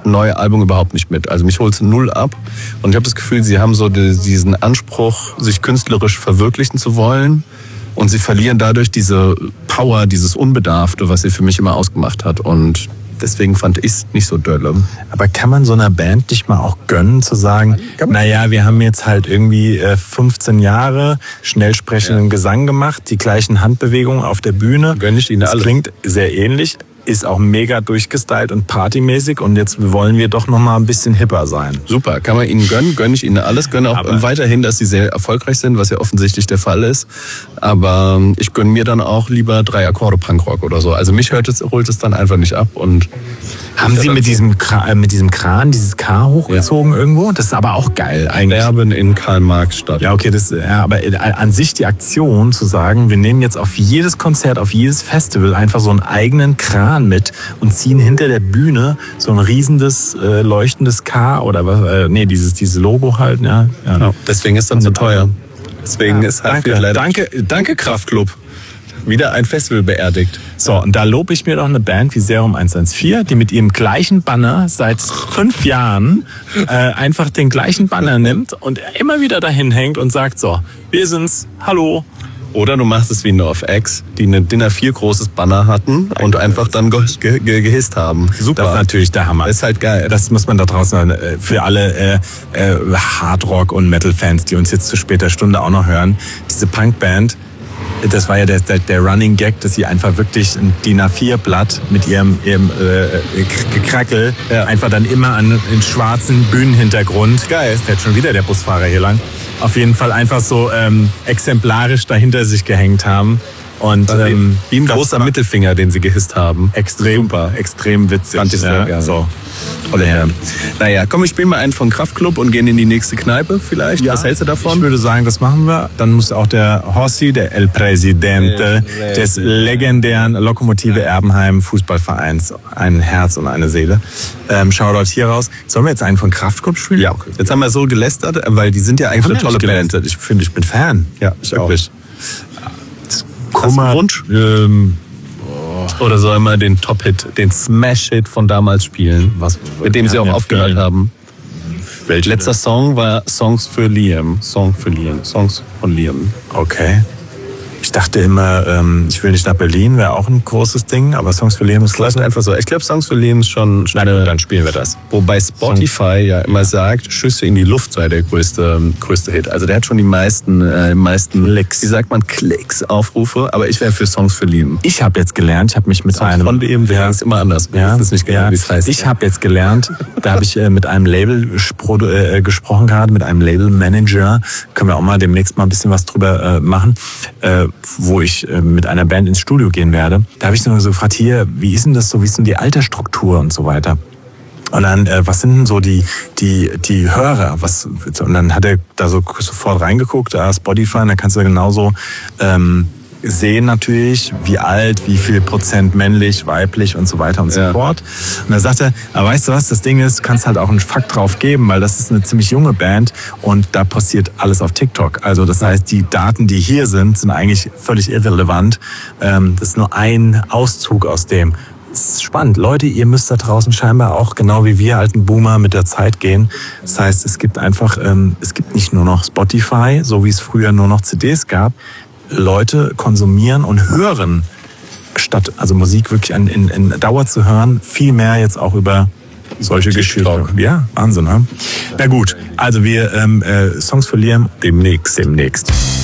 neue Album überhaupt nicht mit. Also mich holt es null ab. Und ich habe das Gefühl, sie haben so diesen Anspruch, sich künstlerisch verwirklichen zu wollen. Und sie verlieren dadurch diese Power, dieses Unbedarfte, was sie für mich immer ausgemacht hat. Und deswegen fand ich es nicht so dolle. Aber kann man so einer Band nicht mal auch gönnen, zu sagen, naja, wir haben jetzt halt irgendwie 15 Jahre schnell sprechenden Gesang gemacht, die gleichen Handbewegungen auf der Bühne. Gönn ich Ihnen alles. Das klingt sehr ähnlich, ist auch mega durchgestylt und partymäßig und jetzt wollen wir doch noch mal ein bisschen hipper sein. Super, kann man Ihnen gönnen, gönne ich Ihnen alles, gönne auch weiterhin, dass Sie sehr erfolgreich sind, was ja offensichtlich der Fall ist. Aber ich gönne mir dann auch lieber 3 Akkorde Punkrock oder so. Also mich holt es dann einfach nicht ab. Und haben Sie mit diesem Kran dieses K hochgezogen irgendwo? Das ist aber auch geil eigentlich. Werben in Karl-Marx-Stadt. Ja, okay, aber an sich die Aktion zu sagen, wir nehmen jetzt auf jedes Konzert, auf jedes Festival einfach so einen eigenen Kran mit und ziehen hinter der Bühne so ein riesendes, leuchtendes K oder was, dieses Logo halt, ja. Deswegen ist das so teuer. Deswegen ist halt leider. Danke Kraftklub. Wieder ein Festival beerdigt. So, und da lobe ich mir doch eine Band wie Serum 114, die mit ihrem gleichen Banner seit 5 Jahren einfach den gleichen Banner nimmt und immer wieder dahin hängt und sagt so, wir sind's, hallo. Oder du machst es wie NoFX, die eine DIN A4 großes Banner hatten und einfach dann gehisst haben. Super, das ist natürlich der Hammer. Das ist halt geil. Das muss man da draußen für alle Hardrock- und Metal-Fans, die uns jetzt zu später Stunde auch noch hören. Diese Punkband, das war ja der Running Gag, dass sie einfach wirklich ein DIN A4-Blatt mit ihrem Gekrackel einfach dann immer an den schwarzen Bühnenhintergrund. Geil. Jetzt fährt schon wieder der Busfahrer hier lang. Auf jeden Fall einfach so exemplarisch dahinter sich gehängt haben. Und wie ein großer Mittelfinger, den sie gehisst haben. Extrem witzig. Fand ich sehr gerne. So. Oder naja, komm, ich spiele mal einen von Kraftklub und gehen in die nächste Kneipe vielleicht. Ja, was hältst du davon? Ich würde sagen, das machen wir. Dann muss auch der Horsi, der El Presidente des legendären Lokomotive Erbenheim Fußballvereins, ein Herz und eine Seele. Shoutout hier raus. Sollen wir jetzt einen von Kraftklub spielen? Ja, okay. Jetzt haben wir so gelästert, weil die sind ja eigentlich eine tolle Band. Ich bin Fan. Ja, ich wirklich. Kummer. Wunsch? Oder soll man den Top-Hit, den Smash-Hit von damals spielen, mit dem sie auch aufgehört haben? Letzter Song war Songs von Liam. Okay. Ich dachte immer, ich will nicht nach Berlin, wäre auch ein großes Ding, aber Songs for Liam ist klasse. Einfach so. Ich glaube, Songs for Liam ist schon Nein, dann spielen wir das. Wobei Spotify ja immer sagt, Schüsse in die Luft sei der größte Hit. Also der hat schon die meisten Klicks. Wie sagt man, Klicks, Aufrufe, aber ich wäre für Songs for Liam. Ich habe jetzt gelernt, ich habe mich mit einem... Von Liam, der ist immer anders. Ja, das ist nicht genau, wie es heißt. Ich habe jetzt gelernt, da habe ich mit einem Label gesprochen gerade, mit einem Label-Manager. Können wir auch mal demnächst mal ein bisschen was drüber machen, wo ich mit einer Band ins Studio gehen werde. Da habe ich so gefragt, hier, wie ist denn das so, wie ist denn die Altersstruktur und so weiter? Und dann, was sind denn so die Hörer? Und dann hat er da so sofort reingeguckt, Spotify, und dann kannst du genauso sehen natürlich, wie alt, wie viel Prozent männlich, weiblich und so weiter und so fort. Und dann sagt er, aber weißt du was, das Ding ist, du kannst halt auch einen Fakt drauf geben, weil das ist eine ziemlich junge Band und da passiert alles auf TikTok. Also das heißt, die Daten, die hier sind eigentlich völlig irrelevant. Das ist nur ein Auszug aus dem. Das ist spannend. Leute, ihr müsst da draußen scheinbar auch, genau wie wir alten Boomer, mit der Zeit gehen. Das heißt, es gibt einfach, es gibt nicht nur noch Spotify, so wie es früher nur noch CDs gab. Leute konsumieren und hören, statt also Musik wirklich in Dauer zu hören, viel mehr jetzt auch über solche Geschichten. Ja, Wahnsinn, ne? Na gut, also wir Songs for Liam demnächst.